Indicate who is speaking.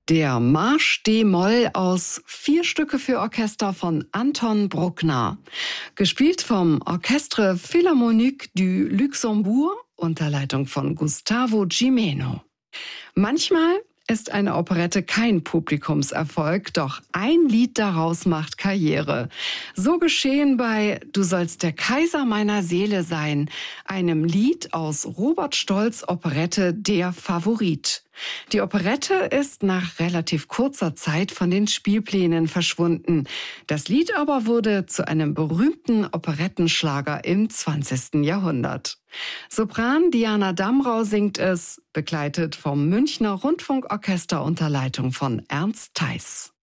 Speaker 1: Der Marsch d-Moll aus 4 Stücke für Orchester von Anton Bruckner. Gespielt vom Orchestre Philharmonique du Luxembourg unter Leitung von Gustavo Gimeno. Manchmal ist eine Operette kein Publikumserfolg, doch ein Lied daraus macht Karriere. So geschehen bei Du sollst der Kaiser meiner Seele sein, einem Lied aus Robert Stolz' Operette Der Favorit. Die Operette ist nach relativ kurzer Zeit von den Spielplänen verschwunden. Das Lied aber wurde zu einem berühmten Operettenschlager im 20. Jahrhundert. Sopran Diana Damrau singt es, begleitet vom Münchner Rundfunkorchester unter Leitung von Ernst Theis.